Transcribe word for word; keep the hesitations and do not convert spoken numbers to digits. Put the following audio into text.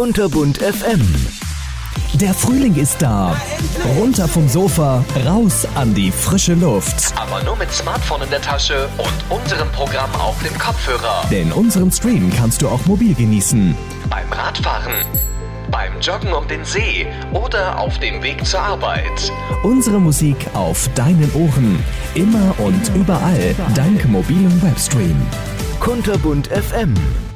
Kunterbunt F M. Der Frühling ist da. Runter vom Sofa, raus an die frische Luft. Aber nur mit Smartphone in der Tasche und unserem Programm auf dem Kopfhörer. Denn unseren Stream kannst du auch mobil genießen. Beim Radfahren, beim Joggen um den See oder auf dem Weg zur Arbeit. Unsere Musik auf deinen Ohren. Immer und überall dank mobilem Webstream. Kunterbunt F M.